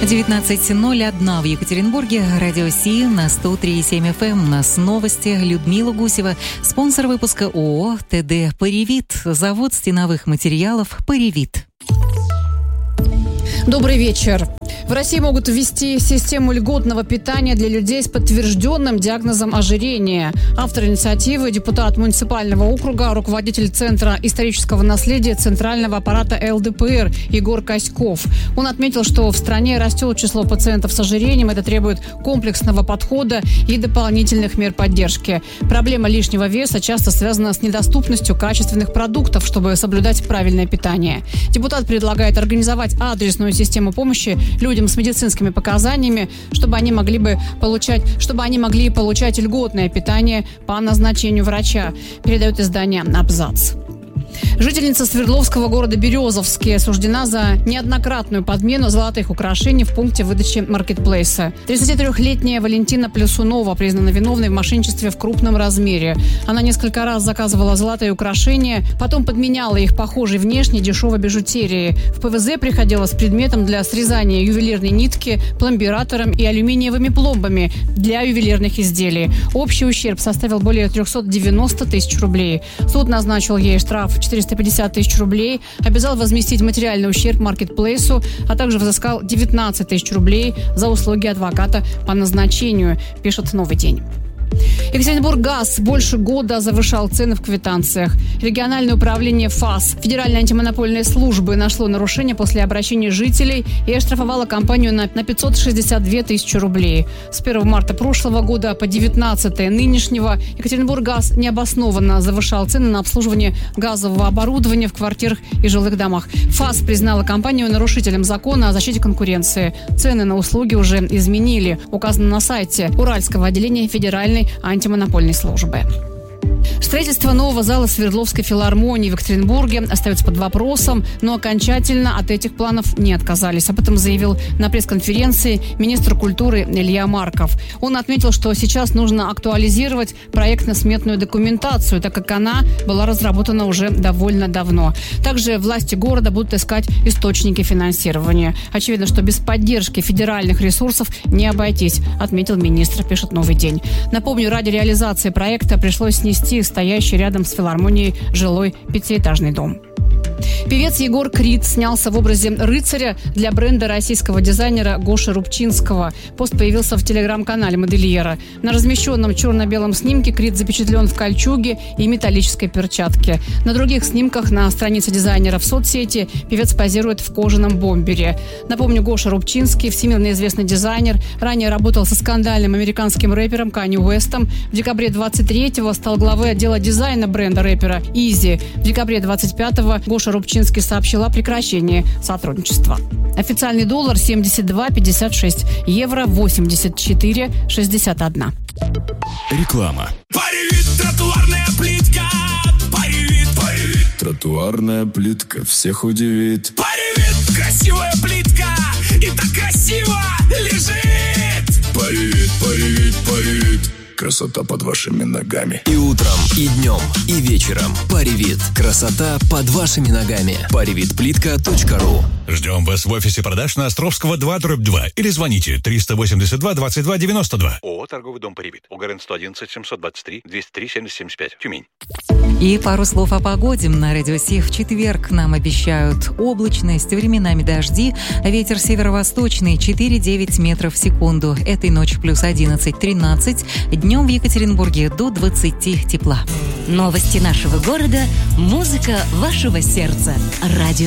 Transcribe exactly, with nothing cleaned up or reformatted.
девятнадцать ноль один в Екатеринбурге. Радио Си на сто три и семь эф эм. У нас новости. Людмила Гусева. Спонсор выпуска ООО ТД «Паривит». Завод стеновых материалов «Паривит». Добрый вечер. В России могут ввести систему льготного питания для людей с подтвержденным диагнозом ожирения. Автор инициативы – депутат муниципального округа, руководитель Центра исторического наследия Центрального аппарата эл дэ пэ эр Егор Коськов. Он отметил, что в стране растет число пациентов с ожирением. Это требует комплексного подхода и дополнительных мер поддержки. Проблема лишнего веса часто связана с недоступностью качественных продуктов, чтобы соблюдать правильное питание. Депутат предлагает организовать адресную систему помощи людям с медицинскими показаниями, чтобы они могли бы получать, чтобы они могли получать льготное питание по назначению врача, передает издание «Абзац». Жительница Свердловского города Березовский осуждена за неоднократную подмену золотых украшений в пункте выдачи маркетплейса. тридцатитрёхлетняя Валентина Плясунова признана виновной в мошенничестве в крупном размере. Она несколько раз заказывала золотые украшения, потом подменяла их похожей внешне дешевой бижутерией. В пэ вэ зэ приходила с предметом для срезания ювелирной нитки, пломбиратором и алюминиевыми пломбами для ювелирных изделий. Общий ущерб составил более триста девяносто тысяч рублей. Суд назначил ей штраф четыреста пятьдесят тысяч рублей, обязал возместить материальный ущерб маркетплейсу, а также взыскал девятнадцать тысяч рублей за услуги адвоката по назначению, пишет «Новый день». Екатеринбурггаз больше года завышал цены в квитанциях. Региональное управление ФАС Федеральной антимонопольной службы нашло нарушение после обращения жителей и оштрафовало компанию на, на пятьсот шестьдесят две тысячи рублей. С первого марта прошлого года по девятнадцатое нынешнего Екатеринбурггаз необоснованно завышал цены на обслуживание газового оборудования в квартирах и жилых домах. ФАС признала компанию нарушителем закона о защите конкуренции. Цены на услуги уже изменили. Указано на сайте Уральского отделения Федеральной антимонопольной службы. Строительство нового зала Свердловской филармонии в Екатеринбурге остается под вопросом, но окончательно от этих планов не отказались. Об этом заявил на пресс-конференции министр культуры Илья Марков. Он отметил, что сейчас нужно актуализировать проектно-сметную документацию, так как она была разработана уже довольно давно. Также власти города будут искать источники финансирования. Очевидно, что без поддержки федеральных ресурсов не обойтись, отметил министр, пишет «Новый день». Напомню, ради реализации проекта пришлось снести стоящий рядом с филармонией жилой пятиэтажный дом. Певец Егор Крид снялся в образе рыцаря для бренда российского дизайнера Гоши Рубчинского. Пост появился в телеграм-канале модельера. На размещенном черно-белом снимке Крид запечатлен в кольчуге и металлической перчатке. На других снимках на странице дизайнера в соцсети певец позирует в кожаном бомбере. Напомню, Гоша Рубчинский, всемирно известный дизайнер, ранее работал со скандальным американским рэпером Канье Уэстом. В декабре двадцать третьего стал главой отдела дизайна бренда рэпера Изи. В декабре двадцать пятого Гоша Рубчинский сообщил о прекращении сотрудничества. Официальный доллар семьдесят два пятьдесят шесть, евро восемьдесят четыре шестьдесят один. Реклама. Паривит, тротуарная плитка. Паривит, паривит. Тротуарная плитка всех удивит. Паривит, красивая плитка. И так красиво лежит. Паривит, паривит, паривит. Красота под вашими ногами. И утром, и днем, и вечером. Паривит. Красота под вашими ногами. паривит плитка точка ру. Ждем вас в офисе продаж на Островского два дробь два или звоните триста восемьдесят два двадцать два девяносто два. ООО «Торговый дом Паривит». УГРН сто одиннадцать семьсот двадцать три двести три семьдесят семьдесят пять. Тюмень. И пару слов о погоде. На Радио Си в четверг нам обещают облачность, временами дожди, ветер северо-восточный четыре-девять метров в секунду. Этой ночью плюс одиннадцать-тринадцать. Днем в Екатеринбурге до двадцати тепла. Новости нашего города, музыка вашего сердца. Радио